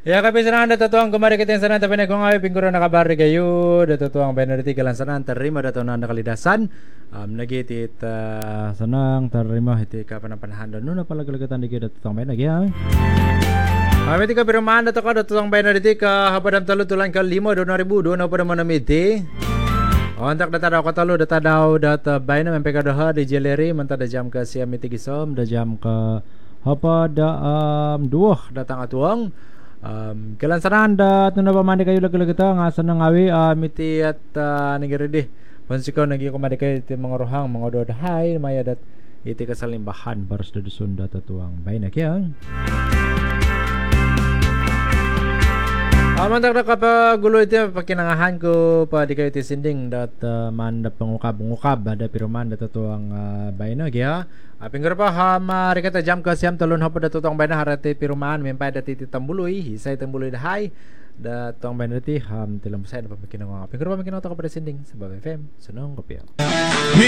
Ya kapisanan datutuang kemari kita yang sanan tapi kung ay pingkuro nakabari kayo datutuang penalty kalan sanan terima datunan nakalidasan nagitit senang terima hiti ka panapanahan dan nuna palagalagan di datutuang ben lagi ya. Kami tika pirumahan datu ka datutuang penalty ka hapadam talo tulan ka 5 2000 na pada manamiti. Ontak data daw katalo data daw data bay na mempeka daha di jeleri mentada jam ke siam mitigisom da jam ke hapada 2 datang atuang. Kailan sana anda tunda pamandi kayo lag-lag ito nga sa nangawi miti at nagiri di pansikaw nagi kumadi kayo iti mga rohang mga dodahay mayadat iti kasalimbahan baros da dusunda tatuang bay na kaya mantak na kapagulo iti pakinangahan ko pa di kayo iti sinding dat manda pangukab ada piruman da tatuang bay na kaya Pinggur pa marikata jam ka siam talon hapa da tutong bayna harate pirumaan mempay da titi tambuloy hisay tambuloy da hay da tutong bayna ti tilam say da pamikinang pinggur pa mikinang to ka presending sa Bab FM sunong kopya